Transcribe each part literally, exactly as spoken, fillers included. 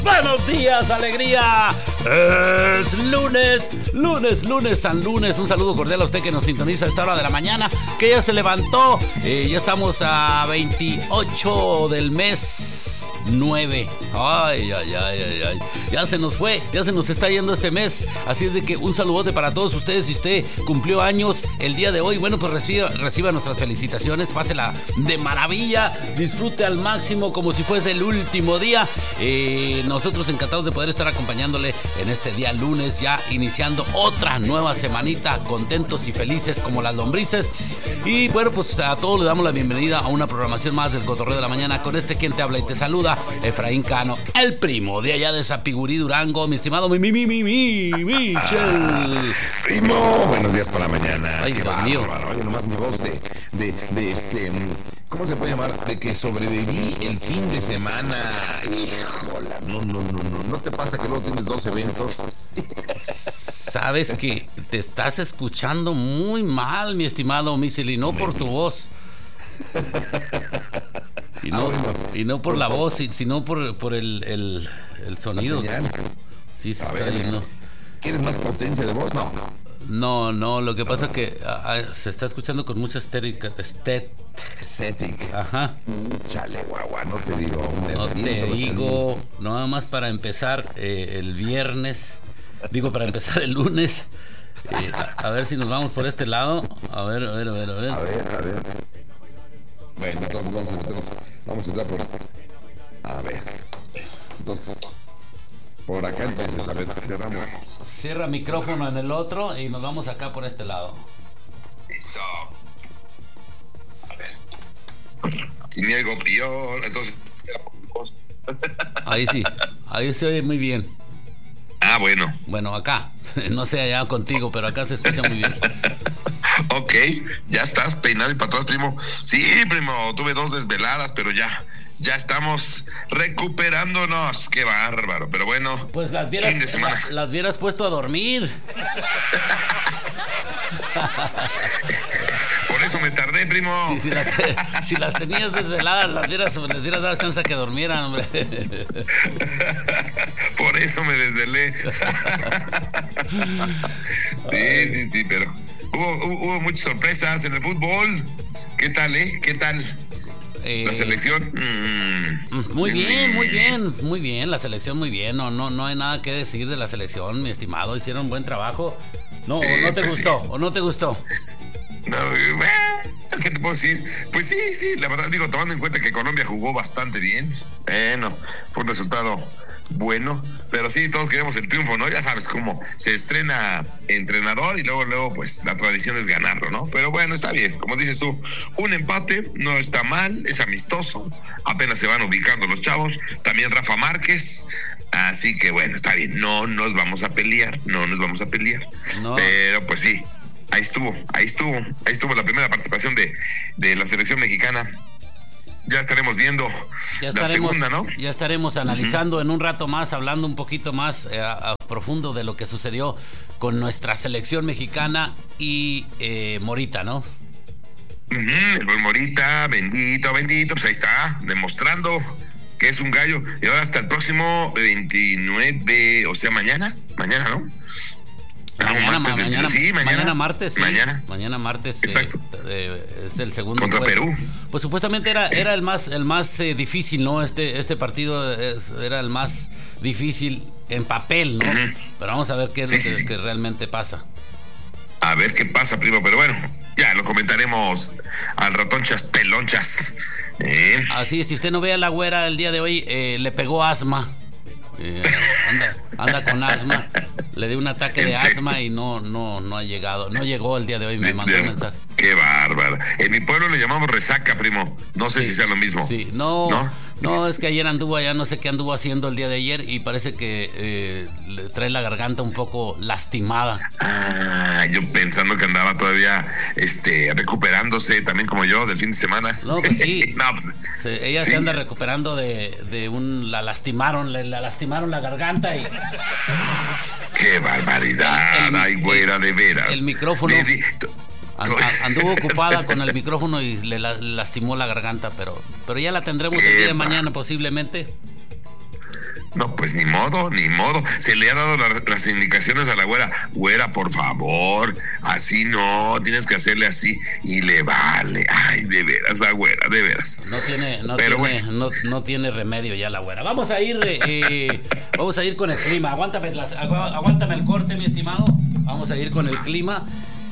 Buenos días, alegría. Es lunes, lunes, lunes, San Lunes. Un saludo cordial a usted que nos sintoniza a esta hora de la mañana, que ya se levantó. Eh, ya estamos a veintiocho del mes nueve. Ay, ay, ay, ay, ay. Ya se nos fue, ya se nos está yendo este mes. Así es de que un saludote para todos ustedes. Si usted cumplió años el día de hoy, bueno, pues reciba, reciba nuestras felicitaciones. Pásela de maravilla, disfrute al máximo como si fuese el último día. Eh, nosotros encantados de poder estar acompañándole en este día lunes, ya iniciando otra nueva semanita, contentos y felices como las lombrices. Y bueno, pues a todos les damos la bienvenida a una programación más del Cotorreo de la Mañana. Con este quien te habla y te saluda, Efraín Cano, el primo de allá de Zapigurí, Durango, mi estimado mi, mi, mi, mi, mi, Michel. Primo, buenos días por la mañana. Ay, Qué Dios mío. bárbaro. Oye, nomás mi voz de, de, de este, ¿cómo se puede llamar? De que sobreviví el fin de semana. Híjola, no, no, no, no. ¿No te pasa que luego tienes dos eventos? Sabes que te estás escuchando muy mal, mi estimado Michel, y no por tu voz. Y no, ah, bueno. y no por la voz, sino por, por el, el, el sonido. Sí, se a está ver, yendo. ¿Quieres más potencia de voz? No. No, no, lo que pasa es que a, a, se está escuchando con mucha estética. Estet... Estética. Ajá. Chale, guagua, no te digo. No te digo, nada más para empezar eh, el viernes. Digo, para empezar el lunes. Eh, a, a ver si nos vamos por este lado. A ver, a ver, a ver, a ver. A ver, a ver. Bueno, entonces vamos a meternos. Vamos a entrar por. A ver. Entonces. Por acá, entonces, a ver, cerramos. Cierra micrófono en el otro y nos vamos acá por este lado. Listo. A ver. Si me oigo peor, entonces. Ahí sí, ahí se oye muy bien. Ah, bueno. Bueno, acá. No sé allá contigo, pero acá se escucha muy bien. Ok, ya estás peinado y para atrás, primo. Sí, primo, tuve dos desveladas, pero ya. Ya estamos recuperándonos. Qué bárbaro, pero bueno. Pues las vieras, fin de semana. La, las vieras puesto a dormir. Por eso me tardé, primo. Sí, si, las, si las tenías desveladas, las vieras, les hubieras dado chance a que durmieran, hombre. Por eso me desvelé. Sí, sí, sí, pero hubo, hubo, hubo muchas sorpresas en el fútbol. ¿Qué tal, eh? ¿Qué tal? Eh, la selección mm, muy bien, muy bien, muy bien, la selección muy bien, no, no, no hay nada que decir de la selección, mi estimado, hicieron buen trabajo. No, eh, ¿o no te pues gustó? Sí. ¿O no te gustó? No, ¿qué te puedo decir? Pues sí, sí, la verdad, digo, tomando en cuenta que Colombia jugó bastante bien, bueno, fue un resultado bueno, pero sí, todos queremos el triunfo, ¿no? Ya sabes cómo se estrena entrenador y luego, luego, pues la tradición es ganarlo, ¿no? Pero bueno, está bien, como dices tú, un empate no está mal, es amistoso, apenas se van ubicando los chavos, también Rafa Márquez, así que bueno, está bien, no nos vamos a pelear, no nos vamos a pelear, no. Pero pues sí, ahí estuvo, ahí estuvo, ahí estuvo la primera participación de, de la selección mexicana. Ya estaremos viendo ya la estaremos, segunda, ¿no? Ya estaremos analizando uh-huh. en un rato más, hablando un poquito más eh, a, a profundo de lo que sucedió con nuestra selección mexicana y eh, Morita, ¿no? Uh-huh. El buen Morita, bendito, bendito, pues ahí está, demostrando que es un gallo. Y ahora hasta el próximo veintinueve, o sea, mañana, mañana, ¿no? Mañana, martes, mañana, sí, mañana, mañana martes, sí. Mañana. Mañana martes. Exacto. Eh, eh, es el segundo contra juego. Perú. Pues supuestamente era, es... era el más, el más eh, difícil, ¿no? Este, este partido es, era el más difícil en papel, ¿no? Uh-huh. Pero vamos a ver qué es sí, lo que, sí. que realmente pasa. A ver qué pasa, primo, pero bueno, ya lo comentaremos al ratonchas pelonchas. Eh. Así es, si usted no ve a la güera el día de hoy, eh, le pegó asma. Eh, anda, anda con asma, le dio un ataque de asma y no, no, no ha llegado, no llegó el día de hoy, me mandó un mensaje. Qué bárbaro. En mi pueblo le llamamos resaca, primo. No sé sí, si sea lo mismo. Sí, no, no, no, es que ayer anduvo allá, no sé qué anduvo haciendo el día de ayer y parece que eh, le trae la garganta un poco lastimada. Ah, yo pensando que andaba todavía este, recuperándose también como yo del fin de semana. No, pues sí. no, pues, se, ella sí. se anda recuperando de, de un, la lastimaron, le, la lastimaron la garganta y... ¡Qué barbaridad! El, el, ¡ay, güera, de veras! El micrófono... De, de, anduvo ocupada con el micrófono y le lastimó la garganta, pero pero ya la tendremos el día de mañana posiblemente. No, pues ni modo, ni modo. Se le ha dado la, las indicaciones a la güera. Güera, por favor, así no, tienes que hacerle así. Y le vale. Ay, de veras, la güera, de veras. No tiene, no Pero tiene, bueno. no, no tiene remedio ya la güera. Vamos a ir, eh, vamos a ir con el clima. Aguántame, las, agu- aguántame el corte, mi estimado. Vamos a ir con el clima.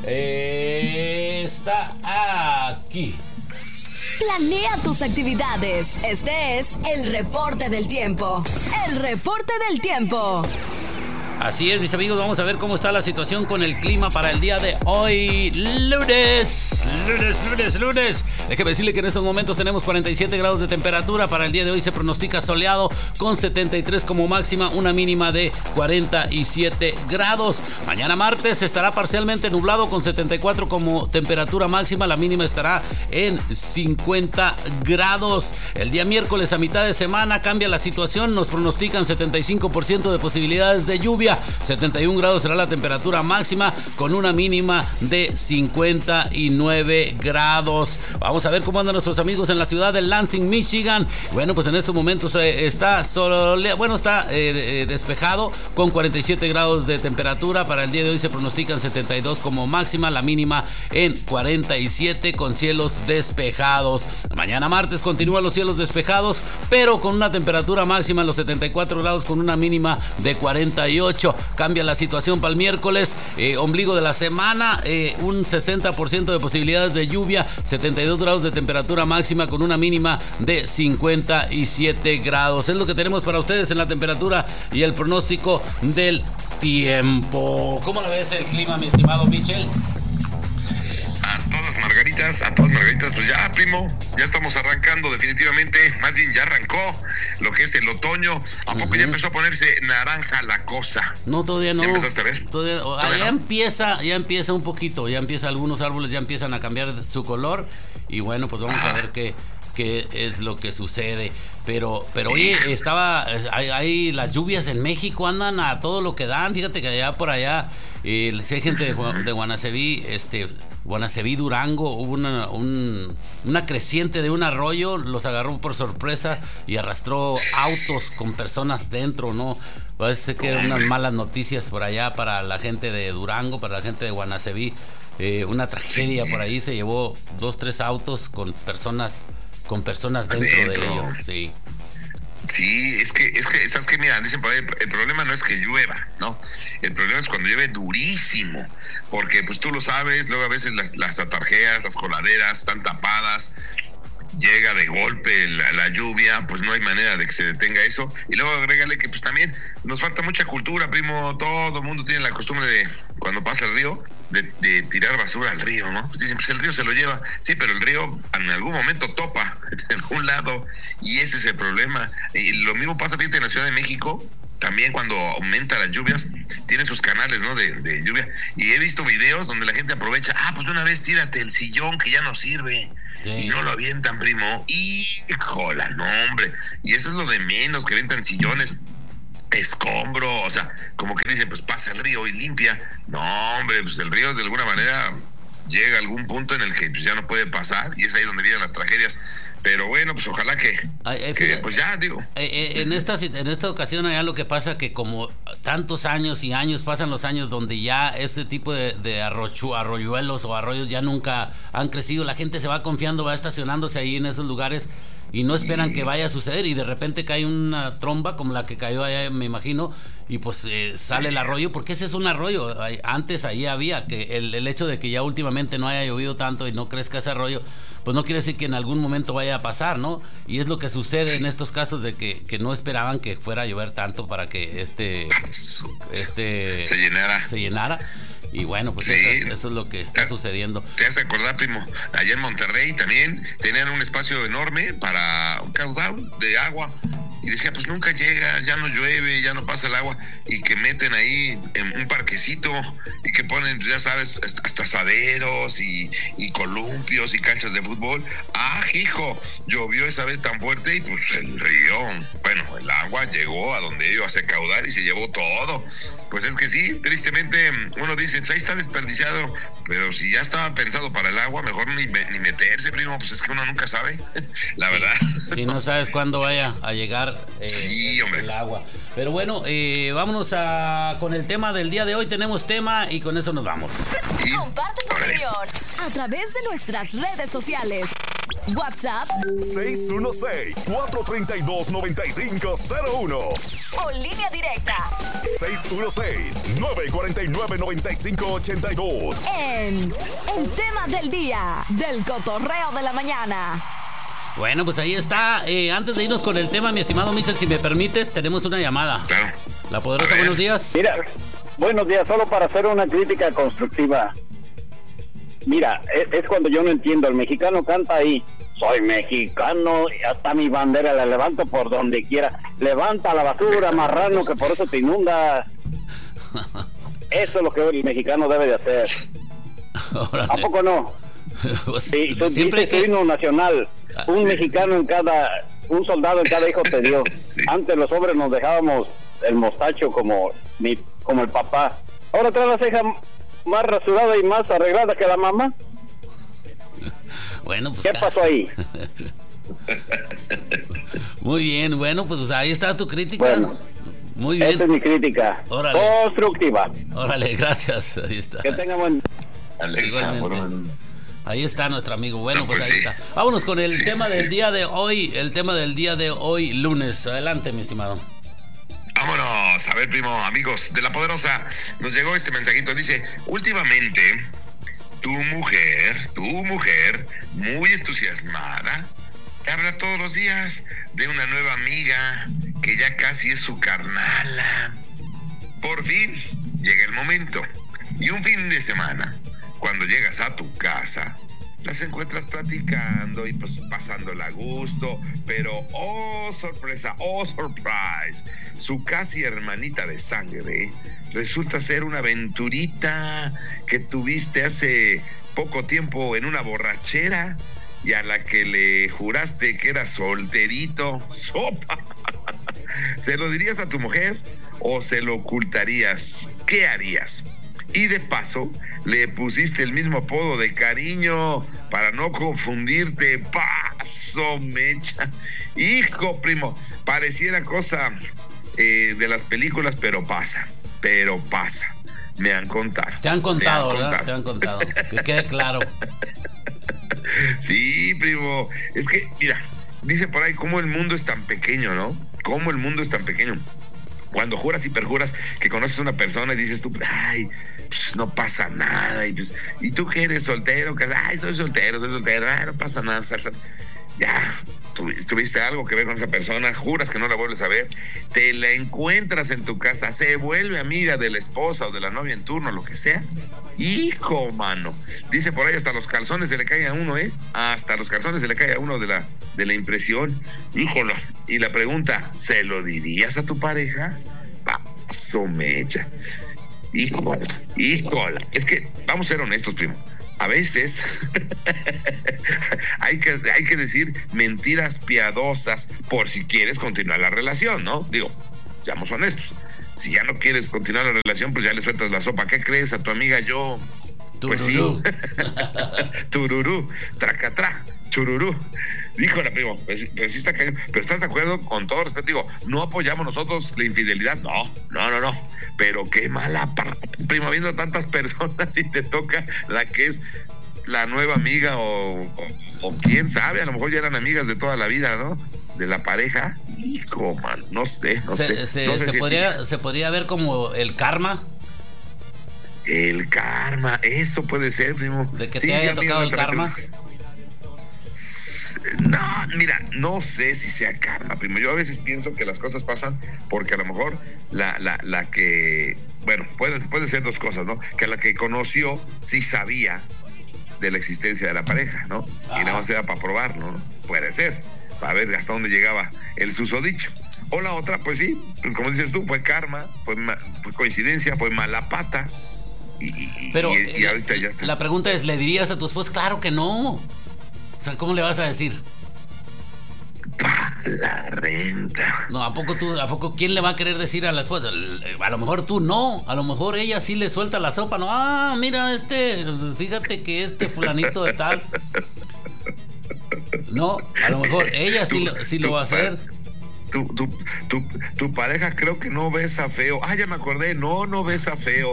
Eh, está aquí. Planea tus actividades. Este es el reporte del tiempo. El reporte del tiempo. Así es, mis amigos, vamos a ver cómo está la situación con el clima para el día de hoy, lunes, lunes, lunes, lunes. Déjeme decirle que en estos momentos tenemos cuarenta y siete grados de temperatura. Para el día de hoy se pronostica soleado con setenta y tres como máxima, una mínima de cuarenta y siete grados. Mañana martes estará parcialmente nublado con setenta y cuatro como temperatura máxima, la mínima estará en cincuenta grados. El día miércoles a mitad de semana cambia la situación, nos pronostican setenta y cinco por ciento de posibilidades de lluvia. setenta y un grados será la temperatura máxima con una mínima de cincuenta y nueve grados. Vamos a ver cómo andan nuestros amigos en la ciudad de Lansing, Michigan. Bueno, pues en estos momentos eh, está solea, bueno, está eh, despejado con cuarenta y siete grados de temperatura. Para el día de hoy se pronostican setenta y dos como máxima, la mínima en cuarenta y siete con cielos despejados. Mañana martes continúan los cielos despejados, pero con una temperatura máxima en los setenta y cuatro grados con una mínima de cuarenta y ocho. Cambia la situación para el miércoles, eh, ombligo de la semana, eh, un sesenta por ciento de posibilidades de lluvia, setenta y dos grados de temperatura máxima con una mínima de cincuenta y siete grados. Es lo que tenemos para ustedes en la temperatura y el pronóstico del tiempo. ¿Cómo la ves el clima, mi estimado Michel? A todas margaritas, a todas margaritas, pues ya, primo, ya estamos arrancando definitivamente, más bien ya arrancó lo que es el otoño. ¿A poco uh-huh. ya empezó a ponerse naranja la cosa? No, todavía no. ¿Ya empezaste a ver? Todavía, ¿Todavía ya no? empieza, ya empieza un poquito, ya empieza, algunos árboles ya empiezan a cambiar su color y bueno, pues vamos ah. a ver qué, qué es lo que sucede. Pero, pero oye, estaba, hay, hay las lluvias en México, andan a todo lo que dan. Fíjate que allá por allá, eh, si hay gente de, de Guanaceví, este, Guanaceví, Durango, hubo una, un, una creciente de un arroyo, los agarró por sorpresa y arrastró autos con personas dentro, ¿no? Parece que eran unas malas noticias por allá para la gente de Durango, para la gente de Guanaceví. Eh, una tragedia por ahí, se llevó dos, tres autos con personas con personas dentro, dentro. de ellos, sí. Sí, es que, es que, ¿sabes qué? Mira, dicen por ahí, el problema no es que llueva, ¿no? El problema es cuando llueve durísimo, porque pues tú lo sabes, luego a veces las, las atarjeas, las coladeras están tapadas, llega de golpe la, la lluvia, pues no hay manera de que se detenga eso. Y luego agrégale que pues también nos falta mucha cultura, primo. Todo el mundo tiene la costumbre de, cuando pasa el río, de, de tirar basura al río, ¿no? Pues dicen, pues el río se lo lleva. Sí, pero el río en algún momento topa en algún lado y ese es el problema. Y lo mismo pasa, fíjate, en la Ciudad de México. También cuando aumenta las lluvias, tiene sus canales, ¿no? De, de lluvia. Y he visto videos donde la gente aprovecha, ah, pues de una vez tírate el sillón que ya no sirve. Sí. Y no lo avientan, primo. Híjola, no, hombre. Y eso es lo de menos, que avientan sillones, escombro, o sea, como que dicen, pues pasa el río y limpia. No, hombre, pues el río de alguna manera llega a algún punto en el que pues, ya no puede pasar y es ahí donde vienen las tragedias. Pero bueno, pues ojalá que, ay, ay, que fíjate, pues ya, digo. Eh, eh, en, esta, en esta ocasión allá lo que pasa que como tantos años y años, pasan los años donde ya este tipo de, de arrochu, arroyuelos o arroyos ya nunca han crecido, la gente se va confiando, va estacionándose ahí en esos lugares y no esperan que vaya a suceder y de repente cae una tromba como la que cayó allá, me imagino, y pues eh, sale el arroyo, porque ese es un arroyo. Antes ahí había que el, el hecho de que ya últimamente no haya llovido tanto y no crezca ese arroyo, pues no quiere decir que en algún momento vaya a pasar, ¿no? Y es lo que sucede en estos casos de que, que no esperaban que fuera a llover tanto para que este, este se llenara. Se llenara. Y bueno, pues sí, eso, es, eso es lo que está te, sucediendo. Te hace acordar, primo, allá en Monterrey también tenían un espacio enorme para un caudal de agua y decía, pues nunca llega, ya no llueve, ya no pasa el agua, y que meten ahí en un parquecito y que ponen, ya sabes, hasta asaderos y, y columpios y canchas de fútbol. Ah, hijo, llovió esa vez tan fuerte y pues el río, bueno, el agua llegó a donde iba a hacer caudal y se llevó todo. Pues es que sí, tristemente uno dice, ahí está desperdiciado, pero si ya estaba pensado para el agua, mejor ni, ni meterse, primo, pues es que uno nunca sabe, la sí, verdad. Si no sabes cuándo vaya a llegar calentar eh, Sí, hombre. el agua. Pero bueno, eh, vámonos a, con el tema del día de hoy. Tenemos tema y con eso nos vamos. Y- Comparte tu órale. opinión a través de nuestras redes sociales. WhatsApp seis uno seis, cuatro tres dos, nueve cinco cero uno. o línea directa seis uno seis, nueve cuatro nueve, nueve cinco ocho dos. en el tema del día del cotorreo de la mañana. Bueno, pues ahí está. Eh, antes de irnos con el tema, mi estimado Michel, si me permites, tenemos una llamada. Claro. La Poderosa, A ver. buenos días. Mira, buenos días, solo para hacer una crítica constructiva. Mira, es, es cuando yo no entiendo, el mexicano canta ahí, soy mexicano, y hasta mi bandera la levanto por donde quiera. Levanta la basura, marrano, que por eso te inunda. Eso es lo que el mexicano debe de hacer. Órale. ¿A poco no? Pues, Sí, tú siempre dices tu que... himno nacional, Ah, un sí, mexicano en cada, un soldado en cada hijo te dio. Sí. Antes los hombres nos dejábamos el mostacho como, mi, como el papá. Ahora trae la ceja más rasurada y más arreglada que la mamá. Bueno, pues... ¿Qué ca- pasó ahí? Muy bien, bueno, pues ahí está tu crítica. Bueno, Muy bien. esta es mi crítica. Órale. Constructiva. Órale, gracias. Ahí está. Que tengan buen... Alexa, Igualmente. bueno, Ahí está nuestro amigo. Bueno, No, pues, pues ahí sí. está. Vámonos con el Sí, tema sí, del sí. día de hoy. El tema del día de hoy, lunes. Adelante, mi estimado. vámonos. A ver, primo, amigos de La Poderosa, nos llegó este mensajito. Dice, últimamente, tu mujer, tu mujer, muy entusiasmada, te habla todos los días de una nueva amiga que ya casi es su carnala. Por fin, llega el momento. Y un fin de semana, cuando llegas a tu casa, las encuentras platicando y pues pasándola a gusto, pero oh sorpresa, oh surprise, su casi hermanita de sangre resulta ser una aventurita que tuviste hace poco tiempo en una borrachera y a la que le juraste que era solterito. ¡Sopa! ¿Se lo dirías a tu mujer o se lo ocultarías? ¿Qué harías? Y de paso, le pusiste el mismo apodo de cariño para no confundirte. Paso, mecha. Hijo, primo, pareciera cosa eh, de las películas, pero pasa, pero pasa. Me han contado. Te han contado, Me han ¿verdad? Te han contado. Que quede claro. Sí, primo. Es que, mira, dice por ahí cómo el mundo es tan pequeño, ¿no? Cómo el mundo es tan pequeño. Cuando juras y perjuras que conoces a una persona y dices tú, ay, pues, no pasa nada. Y, pues, ¿y tú que eres soltero? Que, ay, soy soltero, soy soltero. Ay, no pasa nada. Ya, tu- tuviste algo que ver con esa persona, juras que no la vuelves a ver, te la encuentras en tu casa, se vuelve amiga de la esposa o de la novia en turno, lo que sea. Hijo, mano. Dice por ahí, hasta los calzones se le cae a uno, ¿eh? Hasta los calzones se le cae a uno de la, de la impresión. Híjolo. Y la pregunta, ¿se lo dirías a tu pareja? Paso mecha. Híjole, híjole. Es que, vamos a ser honestos, primo. A veces hay que, hay que decir mentiras piadosas por si quieres continuar la relación, ¿no? Digo, seamos honestos. Si ya no quieres continuar la relación, pues ya le sueltas la sopa. ¿Qué crees a tu amiga? Yo... Pues sí. Tururú. Tururú, tracatrá, chururú. Híjole, primo, pues, pero sí está cañón. Pero estás de acuerdo, con todo respeto, digo, no apoyamos nosotros la infidelidad, no, no, no, no. Pero qué mala parte, primo, viendo tantas personas y te toca la que es la nueva amiga o, o, o quién sabe, a lo mejor ya eran amigas de toda la vida, ¿no? De la pareja. Hijo, man, no sé, no Se, sé. se- no sé se si- podría, se podría ver como el karma El karma, eso puede ser, primo. de que Sí, te sí, haya amigo, tocado el honestamente. karma. No, mira, no sé si sea karma, primo. Yo a veces pienso que las cosas pasan porque a lo mejor la, la, la que, bueno, puede, puede ser dos cosas, ¿no? Que la que conoció sí sabía de la existencia de la pareja, ¿no? Y nada más era para probarlo, ¿no? Puede ser, para ver hasta dónde llegaba el susodicho. O la otra, pues sí, pues como dices tú, fue karma, fue, ma- fue coincidencia, fue mala pata. Y, y- Pero y- y eh, ahorita ya está. la pregunta es, ¿le dirías a tu esposa? Claro que no. O sea, ¿cómo le vas a decir? Pa' la renta. No, ¿a poco tú, a poco quién le va a querer decir a la esposa? A lo mejor tú no, a lo mejor ella sí le suelta la sopa, no, ah, mira este, fíjate que este fulanito de tal. No, a lo mejor ella sí, Tú- lo, sí tú, lo va a hacer. tu, tu, tu, tu pareja creo que no besa feo. Ah, ya me acordé, no, no besa feo.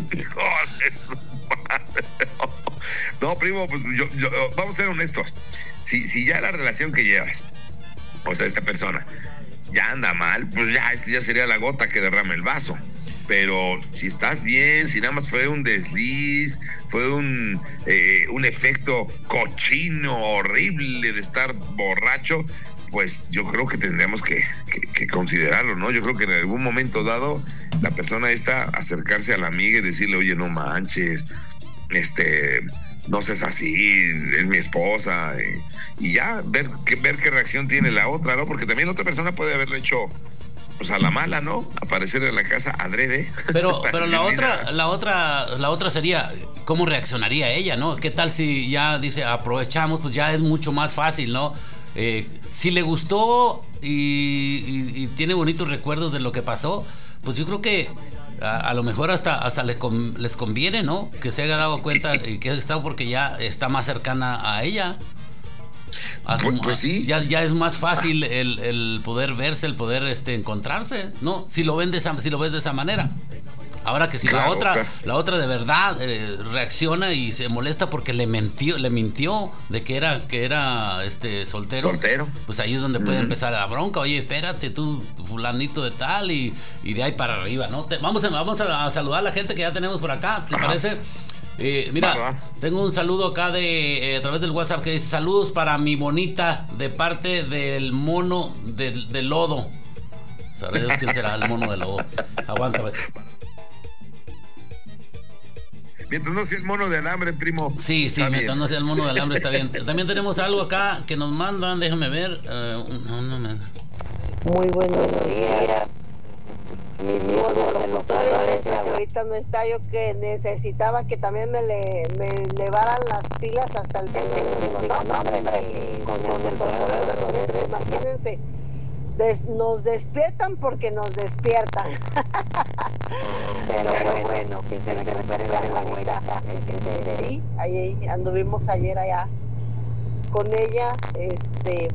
No, primo, pues yo, yo, vamos a ser honestos. Si, si ya la relación que llevas, o sea, esta persona, ya anda mal, pues ya, esto ya sería la gota que derrama el vaso. Pero si estás bien, si nada más fue un desliz, fue un, eh, un efecto cochino, horrible de estar borracho, pues yo creo que tendríamos que, que, que considerarlo, ¿no? Yo creo que en algún momento dado, la persona esta, acercarse a la amiga y decirle, oye, no manches, este, no seas así, es mi esposa, eh, y ya, ver, que, ver qué reacción tiene la otra, ¿no? Porque también la otra persona puede haberle hecho, pues a la mala, ¿no? Aparecer en la casa adrede. Pero, pero la otra, la otra, la otra sería, ¿cómo reaccionaría ella, no? ¿Qué tal si ya dice, aprovechamos, pues ya es mucho más fácil, ¿no? Eh, si le gustó y, y, y tiene bonitos recuerdos de lo que pasó, pues yo creo que a, a lo mejor hasta, hasta les, con, les conviene, ¿no? Que se haya dado cuenta y que ha estado porque ya está más cercana a ella. A su, pues, pues sí. Ya, ya es más fácil el, el poder verse, el poder este, encontrarse, ¿no? Si lo ven de esa, si lo ves de esa manera. Ahora que si claro, la otra, claro. la otra de verdad eh, reacciona y se molesta porque le mintió, le mintió de que era, que era este soltero. Soltero. Pues ahí es donde puede uh-huh. empezar la bronca. Oye, espérate, tú, fulanito de tal, y, y de ahí para arriba, ¿no? Te, vamos a, vamos a, a saludar a la gente que ya tenemos por acá, ¿te Ajá. parece? Eh, mira, va, va. tengo un saludo acá de eh, a través del WhatsApp que dice: saludos para mi bonita de parte del mono del de lodo. ¿Sabrá Dios quién será el mono de lodo? Aguántame. Mientras no sea el mono de alambre, primo. Sí, sí, mientras bien. no sea el mono de alambre está bien. También tenemos algo acá que nos mandan, déjame ver. Uh, no, no me... Muy buenos días. Mi nuevo locutores, ahorita no está, yo que necesitaba que también me le me elevaran las pilas hasta el centro. No, no, hombre, con el torneo, imagínense, des, nos despiertan porque nos despiertan. Pero bueno, bueno, que se les recupere la guita. Sí, ahí anduvimos ayer allá con ella, este,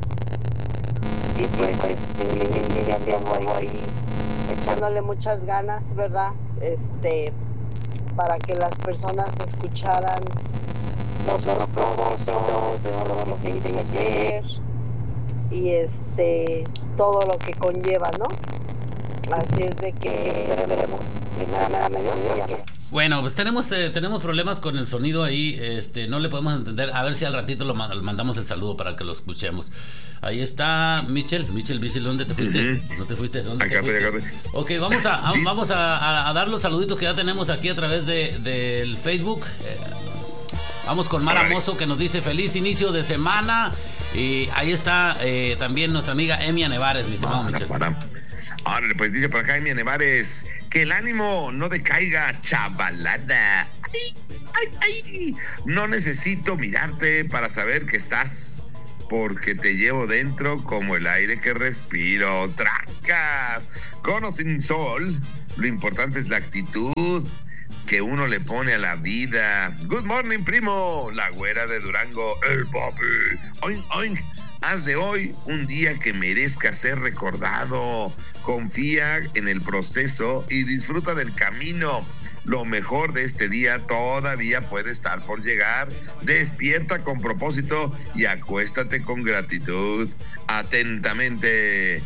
y pues, pues sí, sí, sí, sí, haciendo ahí, echándole muchas ganas, ¿verdad? Este, para que las personas escucharan los propósitos de lo que se hizo ayer y este, todo lo que conlleva, ¿no? Así es de que veremos primeramente. Bueno, pues tenemos eh, tenemos problemas con el sonido ahí, este, no le podemos entender. A ver si al ratito lo mandamos el saludo para que lo escuchemos. Ahí está Michel, Michel, Michel, ¿dónde te fuiste? Uh-huh. ¿No te fuiste? ¿Dónde acá te fuiste? Acá estoy. Ok, vamos a, a sí. vamos a, a, a dar los saluditos que ya tenemos aquí a través de del Facebook. Eh, vamos con Mara Mozo, que nos dice feliz inicio de semana. Y ahí está eh, también nuestra amiga Emia Nevares, mi estimado Michel. Ahora, pues dice por acá Emia Nevares, que el ánimo no decaiga, chavalada. Ay, ay, ay. No necesito mirarte para saber que estás, porque te llevo dentro como el aire que respiro. Tracas, con o sin sol, lo importante es la actitud que uno le pone a la vida. Good morning, primo, la güera de Durango, el papi. Oink, oink. Haz de hoy un día que merezca ser recordado. Confía en el proceso y disfruta del camino. Lo mejor de este día todavía puede estar por llegar. Despierta con propósito y acuéstate con gratitud. Atentamente,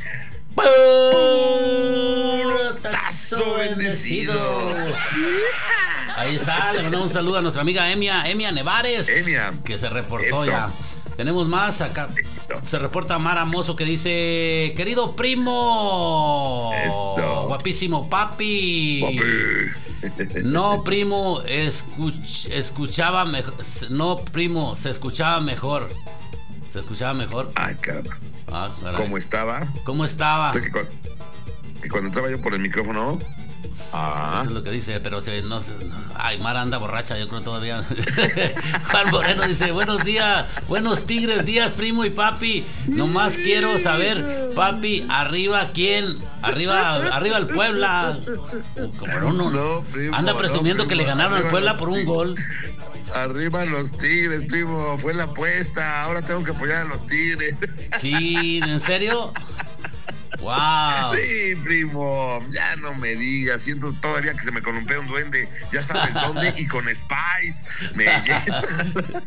Tazo bendecido. Ahí está, le mandamos un saludo a nuestra amiga Emia, Emia Nevares, Emia, que se reportó eso. ya. Tenemos más acá. Se reporta Mara Mozo que dice: querido primo, eso. Guapísimo papi. Papi. No, primo, escuch, escuchaba mejor. No, primo, se escuchaba mejor. Se escuchaba mejor. Ay, caramba. Ah, ¿Cómo estaba? ¿Cómo estaba? O sea, que, cuando, que cuando entraba yo por el micrófono. Ah. Eso es lo que dice, pero se, no sé. Ay, Mara anda borracha, yo creo todavía. Juan Moreno dice: buenos días, buenos tigres días, primo y papi. Nomás quiero saber, papi, arriba quién, arriba, arriba el Puebla. Como no, no, no primo, anda presumiendo no, primo, que le ganaron al Puebla por un gol. Arriba los Tigres, primo, fue la apuesta, ahora tengo que apoyar a los Tigres. Sí, ¿en serio? Wow. Sí, primo, ya no me digas, siento todavía que se me columpea un duende, ya sabes dónde, y con Spice me llena.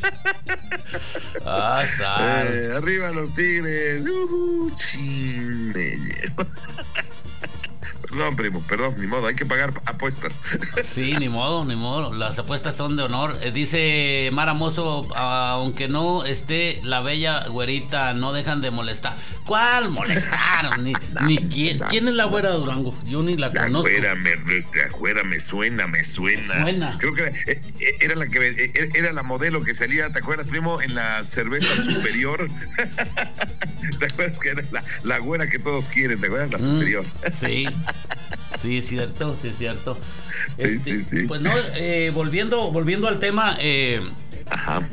Ah, eh, arriba los Tigres. Uh, chin, me llena. Perdón, primo, perdón, ni modo, hay que pagar apuestas. Sí, ni modo, ni modo, las apuestas son de honor. Eh, dice Mara Mozo, aunque no esté la bella güerita, no dejan de molestar. ¿Cuál molestar? Ni, ni quién, ¿quién es la güera de Durango? Yo ni la, la conozco. Güera me, la güera me suena, me suena. Suena. Creo que eh, era la que eh, era la modelo que salía, ¿te acuerdas, primo? En la cerveza superior. ¿Te acuerdas que era la, la güera que todos quieren? ¿Te acuerdas? La superior. Mm, sí. Sí, es cierto, sí, es cierto. Sí, este, sí, sí. Pues no, eh, volviendo, volviendo al tema, eh, Ajá.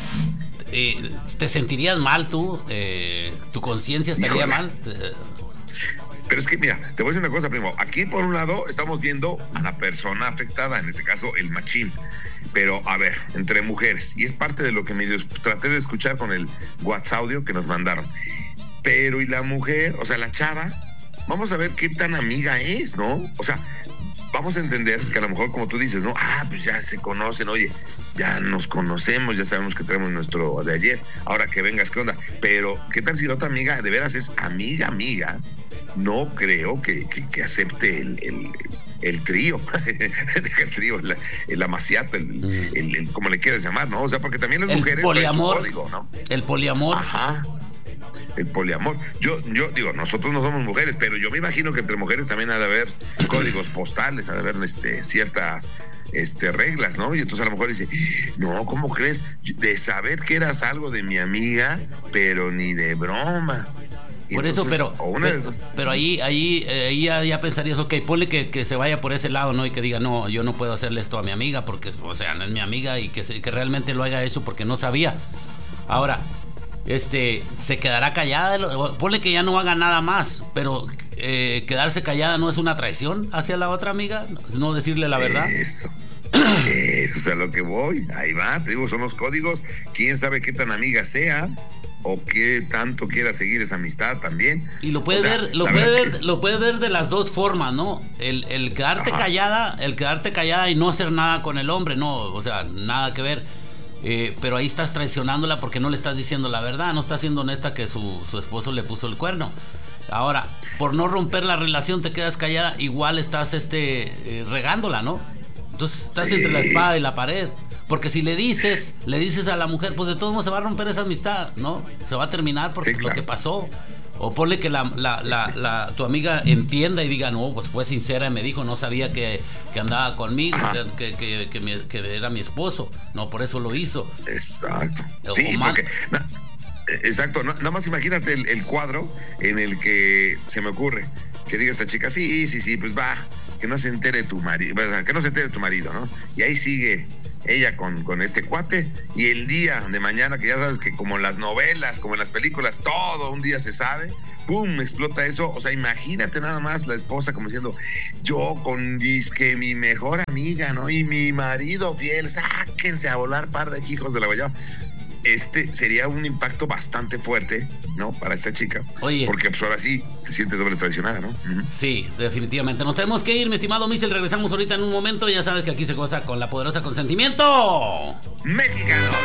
Eh, ¿te sentirías mal tú? Eh, ¿Tu conciencia estaría Híjole. mal? Pero es que, mira, te voy a decir una cosa, primo. Aquí, por un lado, estamos viendo a la persona afectada, en este caso, el machín. Pero, a ver, entre mujeres. Y es parte de lo que medio traté de escuchar con el WhatsApp audio que nos mandaron. Pero, ¿y la mujer? O sea, la chava, vamos a ver qué tan amiga es, ¿no? O sea, vamos a entender que a lo mejor, como tú dices, ¿no? Ah, pues ya se conocen, oye, ya nos conocemos, ya sabemos que tenemos nuestro de ayer, ahora que vengas, ¿qué onda? Pero, ¿qué tal si la otra amiga de veras es amiga, amiga? No creo que, que, que acepte el, el, el trío, el trío, el, el amaciato, el, el, el, como le quieras llamar, ¿no? O sea, porque también las el mujeres... poliamor, código, ¿no? El poliamor. Ajá. El poliamor. Yo, yo digo, nosotros no somos mujeres, pero yo me imagino que entre mujeres también ha de haber códigos postales, ha de haber este, ciertas este, reglas, ¿no? Y entonces a lo mejor dice, no, ¿cómo crees? De saber que eras algo de mi amiga, pero ni de broma. Y por entonces, eso, pero, una pero, pero ahí, ahí, ahí ya, ya pensarías, ok, ponle que, que se vaya por ese lado, ¿no? Y que diga, no, yo no puedo hacerle esto a mi amiga porque, o sea, no es mi amiga y que, se, que realmente lo haya hecho porque no sabía. Ahora, este, se quedará callada, ponle que ya no haga nada más, pero eh, quedarse callada no es una traición hacia la otra amiga, no decirle la verdad. Eso. Eso es a lo que voy. Ahí va, te digo, son los códigos. Quién sabe qué tan amiga sea o qué tanto quiera seguir esa amistad también. Y lo puede o sea, ver, lo puede ver, que... lo puede ver de las dos formas, ¿no? El, el quedarte Ajá. callada, el quedarte callada y no hacer nada con el hombre, no, o sea, nada que ver. Eh, pero ahí estás traicionándola porque no le estás diciendo la verdad, no estás siendo honesta que su, su esposo le puso el cuerno. Ahora, por no romper la relación te quedas callada, igual estás este eh, regándola, ¿no? Entonces estás sí. entre la espada y la pared. Porque si le dices, le dices a la mujer, pues de todos modos se va a romper esa amistad, ¿no? Se va a terminar porque sí, claro. lo que pasó. O ponle que la, la, la, sí, sí. la tu amiga entienda y diga, no, pues fue sincera y me dijo, no sabía que, que andaba conmigo, que, que, que, me, que era mi esposo. No, por eso lo hizo. Exacto. O, sí, o porque... No, exacto, no, nada más imagínate el, el cuadro en el que se me ocurre que diga esta chica, sí, sí, sí, pues va, que no se entere tu marido, que no se entere tu marido, ¿no? Y ahí sigue ella con, con este cuate, y el día de mañana, que ya sabes que como en las novelas, como en las películas, todo un día se sabe, ¡pum!, explota eso. O sea, imagínate nada más la esposa como diciendo, yo con disque mi mejor amiga, ¿no? Y mi marido fiel, sáquense a volar par de hijos de la guayaba. Este sería un impacto bastante fuerte, ¿no? Para esta chica. Oye. Porque pues ahora sí se siente doble traicionada, ¿no? Uh-huh. Sí, definitivamente. Nos tenemos que ir, mi estimado Michel. Regresamos ahorita en un momento. Ya sabes que aquí se goza con la poderosa Consentimiento Mexicano.